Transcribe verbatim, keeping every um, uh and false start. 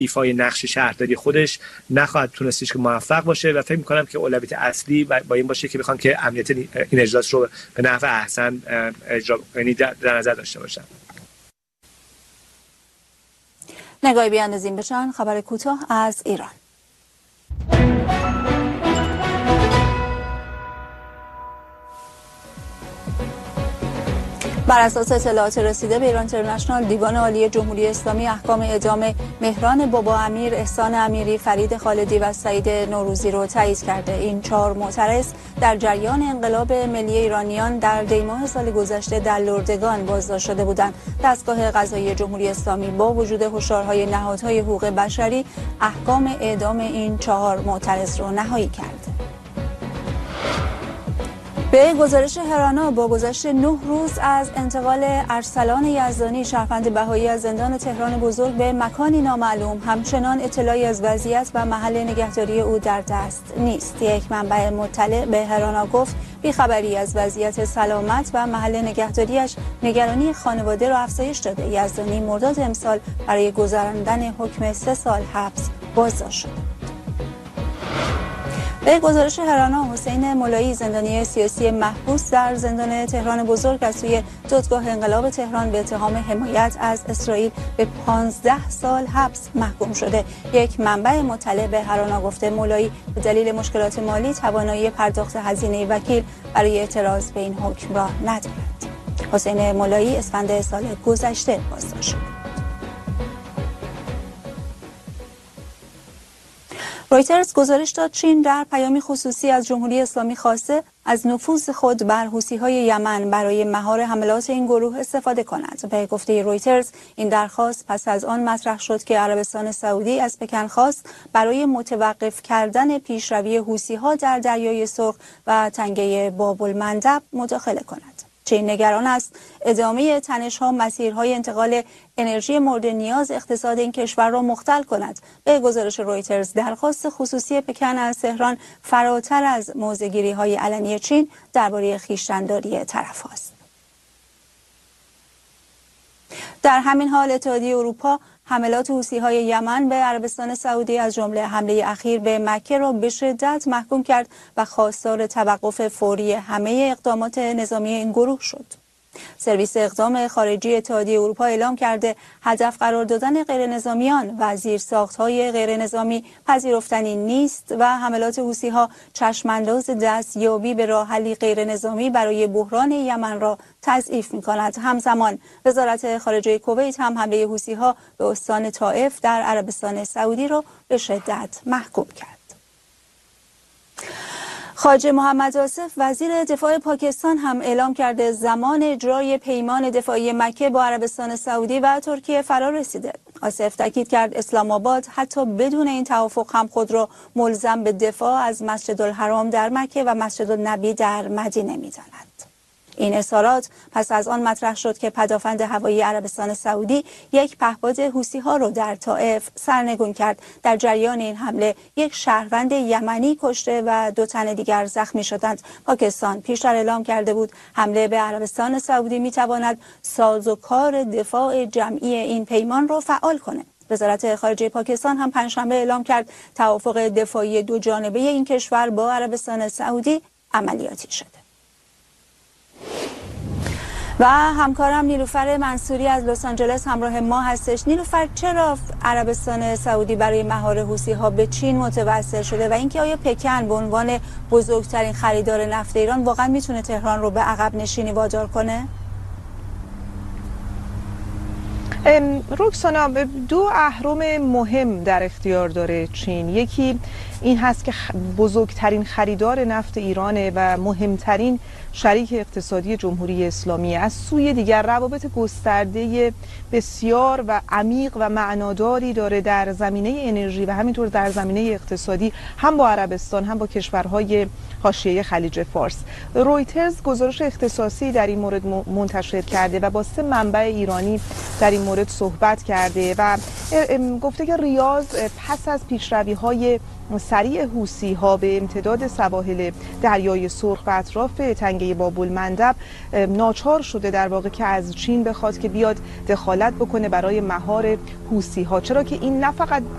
ایفای نقش شهرداری خودش نخواهد تونستش که موفق باشه و فکر می‌کنم که اولویت اصلی با این باشه که بخوان که امنیت این اجلاس رو به نحو احسن اجرا یعنی در نظر داشته باشن. نگاهی بیاندازیم به چند خبر کوتاه از ایران. بر اساس اطلاعات رسیده به ایران اینترنشنال، دیوان عالی جمهوری اسلامی احکام اعدام مهران بابا امیر، احسان امیری، فرید خالدی و سعید نوروزی رو تایید کرده. این چهار معترض در جریان انقلاب ملی ایرانیان در دیماه سال گذشته در لردگان بازداشت شده بودند. دستگاه قضایی جمهوری اسلامی با وجود هشدارهای نهادهای حقوق بشری احکام اعدام این چهار معترض رو نهایی کرد. به گزارش هرانا، با گذشت نه روز از انتقال ارسلان یزدانی، شهروند بهایی از زندان تهران بزرگ به مکانی نامعلوم، همچنان اطلاعی از وضعیت و محل نگهداری او در دست نیست. یک منبع مطلع به هرانا گفت بیخبری از وضعیت سلامت و محل نگهداریش نگرانی خانواده را افزایش داده. یزدانی مرداد امسال برای گذراندن حکم سه سال حبس بازداشت شد. به گزارش هرانا، حسین مولایی، زندانی سیاسی محبوس در زندان تهران بزرگ، از سوی دادگاه انقلاب تهران به اتهام حمایت از اسرائیل به پانزده سال حبس محکوم شده. یک منبع مطلع به هرانا گفته مولایی به دلیل مشکلات مالی توانایی پرداخت هزینه وکیل برای اعتراض به این حکم را ندارد. حسین مولایی اسفند سال گذشته بازداشت شد. رویترز گزارش داد چین در پیامی خصوصی از جمهوری اسلامی خواسته از نفوذ خود بر حوثی‌های یمن برای مهار حملات این گروه استفاده کند. به گفته رویترز این درخواست پس از آن مطرح شد که عربستان سعودی از پکن خواست برای متوقف کردن پیشروی حوثی‌ها در دریای سرخ و تنگه باب‌المندب مداخله کند. چین نگران است ادامه تنش‌ها مسیرهای انتقال انرژی مورد نیاز اقتصاد این کشور را مختل کند. به گزارش رویترز درخواست خصوصی پکن از تهران فراتر از موضع‌گیری‌های علنی چین درباره خویشتن‌داری طرف است. در همین حال اتحادیه اروپا حملات حوثی‌های یمن به عربستان سعودی از جمله حمله اخیر به مکه را به شدت محکوم کرد و خواستار توقف فوری همه اقدامات نظامی این گروه شد. سرویس اقدام خارجی اتحادیه اروپا اعلام کرده هدف قرار دادن غیرنظامیان و زیرساخت‌های غیرنظامی پذیرفتنی نیست و حملات حوثی‌ها چشم‌انداز دستیابی به راه حلی غیرنظامی برای بحران یمن را تضعیف می‌کند. همزمان وزارت خارجه کویت هم حمله حوثی‌ها به استان طائف در عربستان سعودی را به شدت محکوم کرد. خواجه محمد آصف وزیر دفاع پاکستان هم اعلام کرده زمان اجرای پیمان دفاعی مکه با عربستان سعودی و ترکیه فرا رسیده. آصف تاکید کرد اسلام آباد حتی بدون این توافق هم خود را ملزم به دفاع از مسجد الحرام در مکه و مسجد النبی در مدینه می‌داند. این اظهارات پس از آن مطرح شد که پدافند هوایی عربستان سعودی یک پهپاد حوثی‌ها را در طائف سرنگون کرد. در جریان این حمله یک شهروند یمنی کشته و دو تن دیگر زخمی شدند. پاکستان پیشتر اعلام کرده بود حمله به عربستان سعودی می‌تواند سازوکار دفاع جمعی این پیمان را فعال کند. وزارت خارجه پاکستان هم پنجشنبه اعلام کرد توافق دفاعی دو جانبه این کشور با عربستان سعودی عملیاتی شده. و همکارم نیلوفر منصوری از لس آنجلس همراه ما هستش. نیلوفر، چرا عربستان سعودی برای مهار حوثی‌ها به چین متوسل شده و اینکه آیا پکن به عنوان بزرگترین خریدار نفت ایران واقعا میتونه تهران رو به عقب نشینی وادار کنه؟ رکسانا، دو اهرم مهم در اختیار داره چین. یکی این هست که بزرگترین خریدار نفت ایرانه و مهمترین شریک اقتصادی جمهوری اسلامی. از سوی دیگر روابط گسترده بسیار و عمیق و معناداری داره در زمینه انرژی و همینطور در زمینه اقتصادی، هم با عربستان هم با کشورهای حاشیه خلیج فارس. رویترز گزارش اختصاصی در این مورد منتشر کرده و با سه منبع ایرانی در این مورد صحبت کرده و گفته که ریاض پس از پیشروی‌های سریع حوثی‌ها به امتداد سواحل دریای سرخ و اطراف تنگه باب‌المندب ناچار شده در واقع که از چین بخواد که بیاد دخالت بکنه برای مهار حوثی‌ها، چرا که این نه فقط